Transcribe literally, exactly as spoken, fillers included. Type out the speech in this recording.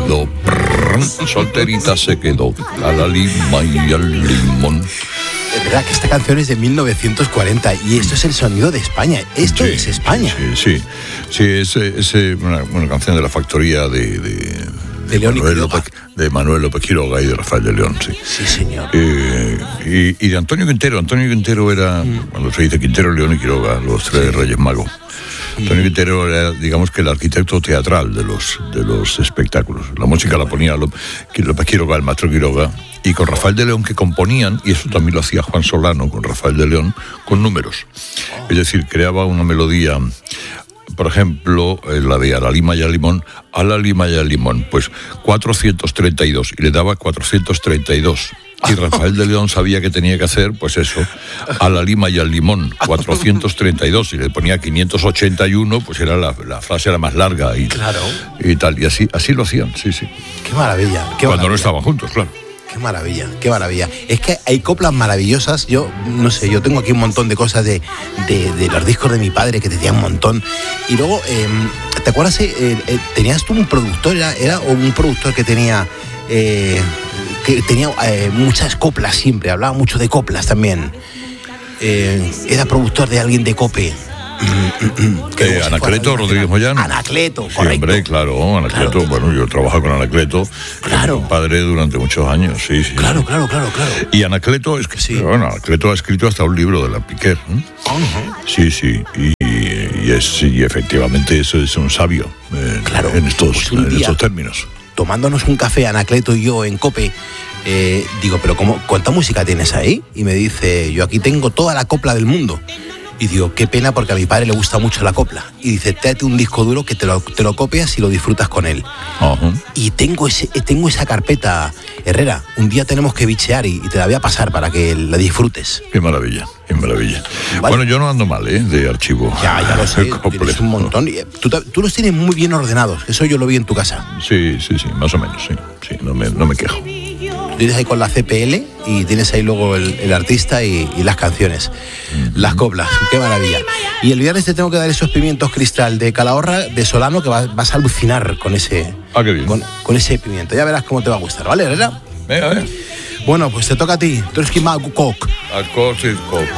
quedó, prrr, solterita se quedó, a la lima y al limón. Es verdad que esta canción es de mil novecientos cuarenta y esto es el sonido de España. Esto Sí, es España. Sí, sí, sí, es, es una, una canción de la factoría de, de, De León y Manuel Quiroga. López, de Manuel López Quiroga y de Rafael de León, sí. Sí, señor. Eh, y, y de Antonio Quintero. Antonio Quintero era, mm. cuando se dice Quintero, León y Quiroga, los tres sí. Reyes Magos. Antonio Quintero era, digamos, que el arquitecto teatral de los, de los espectáculos. La música la ponía López Quiroga, el maestro Quiroga, y con Rafael de León, que componían, y eso también lo hacía Juan Solano con Rafael de León, con números. Es decir, creaba una melodía, por ejemplo, la de a la lima y al limón, a la lima y al limón, pues cuatrocientos treinta y dos, y le daba cuatrocientos treinta y dos. Y Rafael de León sabía que tenía que hacer, pues eso, a la lima y al limón, cuatrocientos treinta y dos, y le ponía quinientos ochenta y uno, pues era la, la frase era más larga y, claro. y tal, y así, así lo hacían, sí, sí. Qué maravilla. Qué Cuando maravilla. no estaban juntos, claro. Qué maravilla, qué maravilla. Es que hay coplas maravillosas. Yo, no sé, yo tengo aquí un montón de cosas de, de, de los discos de mi padre que tenía un montón. Y luego, eh, ¿te acuerdas? Eh, eh, tenías tú un productor, era, era un productor que tenía... Eh, que tenía eh, muchas coplas siempre, hablaba mucho de coplas también. Eh, era productor de alguien de Cope. Eh, Anacleto Rodríguez Moyano. Anacleto, correcto. Sí, hombre, claro, Anacleto, claro. Bueno, yo trabajo con Anacleto, claro. mi padre durante muchos años, sí, sí. Claro, claro, claro, claro. Y Anacleto, es que, sí. bueno, Anacleto ha escrito hasta un libro de la Piquer, ¿eh? Uh-huh. Sí, sí, y, y, es, y efectivamente eso es un sabio eh, claro. en, estos, pues en estos términos. Tomándonos un café, Anacleto y yo en Cope, eh, digo, pero ¿cómo, ¿cuánta música tienes ahí? Y me dice, yo aquí tengo toda la copla del mundo. Y digo, qué pena porque a mi padre le gusta mucho la copla. Y dice, tráete un disco duro que te lo, te lo copias y lo disfrutas con él. Uh-huh. Y tengo, ese, tengo esa carpeta, Herrera. Un día tenemos que bichear y, y te la voy a pasar para que la disfrutes. Qué maravilla, qué maravilla. ¿Vale? Bueno, yo no ando mal, ¿eh? De archivo. Ya, ya lo sé, tienes un montón. Tú, tú los tienes muy bien ordenados. Eso yo lo vi en tu casa. Sí, sí, sí, más o menos, sí. Sí, no me, no me quejo. Tienes ahí con la C P L y tienes ahí luego el, el artista y, y las canciones, mm-hmm. las coplas, qué maravilla. Y el viernes te tengo que dar esos pimientos cristal de Calahorra, de Solano, que vas, vas a alucinar con ese, ah, qué bien. Con, con ese pimiento. Ya verás cómo te va a gustar, ¿vale, Herrera? Venga, venga. Bueno, pues te toca a ti. Trotsky Magukok. Al Cock.